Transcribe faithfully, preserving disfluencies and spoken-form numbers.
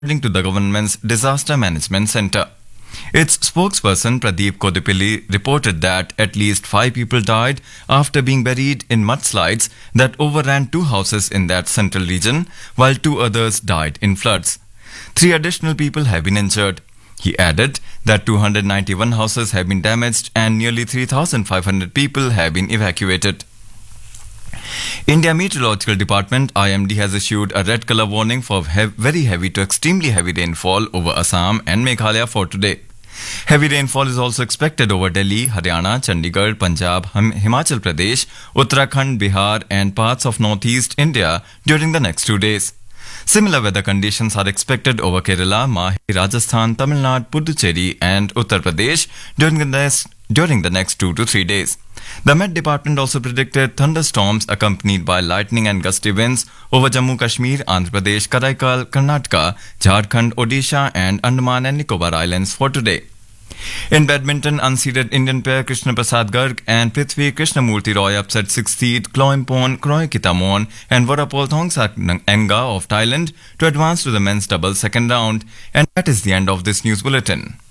according to the government's Disaster Management Center. Its spokesperson Pradeep Kodipilli reported that at least five people died after being buried in mudslides that overran two houses in that central region, while two others died in floods. Three additional people have been injured. He added that two hundred ninety-one houses have been damaged and nearly three thousand five hundred people have been evacuated. India Meteorological Department I M D has issued a red color warning for hev- very heavy to extremely heavy rainfall over Assam and Meghalaya for today. Heavy rainfall is also expected over Delhi, Haryana, Chandigarh, Punjab, Him- Himachal Pradesh, Uttarakhand, Bihar and parts of northeast India during the next two days. Similar weather conditions are expected over Kerala, Mahi, Rajasthan, Tamil Nadu, Puducherry and Uttar Pradesh during the next, during the next two to three days. The Met Department also predicted thunderstorms accompanied by lightning and gusty winds over Jammu Kashmir, Andhra Pradesh, Karaikal, Karnataka, Jharkhand, Odisha and Andaman and Nicobar Islands for today. In badminton, unseeded Indian pair Krishna Prasad Garg and Prithvi Krishnamurti Roy upset sixth seed Kloimpon Kroy Kitamon and Vorapol Thongsak Enga of Thailand to advance to the men's doubles second round. And that is the end of this news bulletin.